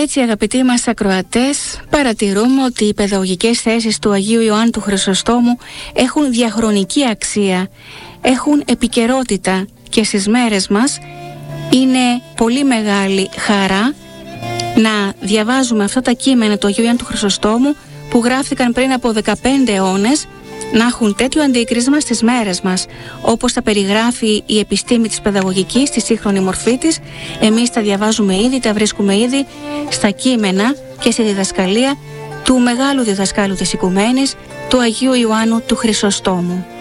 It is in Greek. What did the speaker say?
Έτσι, αγαπητοί μας ακροατές, παρατηρούμε ότι οι παιδαγωγικές θέσεις του Αγίου Ιωάννου του Χρυσοστόμου έχουν διαχρονική αξία, έχουν επικαιρότητα και στις μέρες μας είναι πολύ μεγάλη χαρά να διαβάζουμε αυτά τα κείμενα του Αγίου Ιωάννου του Χρυσοστόμου που γράφτηκαν πριν από 15 αιώνες, να έχουν τέτοιο αντίκρισμα στις μέρες μας, όπως τα περιγράφει η επιστήμη της παιδαγωγικής στη σύγχρονη μορφή της. Εμείς τα διαβάζουμε ήδη, τα βρίσκουμε ήδη στα κείμενα και στη διδασκαλία του μεγάλου διδασκάλου της Οικουμένης, του Αγίου Ιωάννου του Χρυσοστόμου.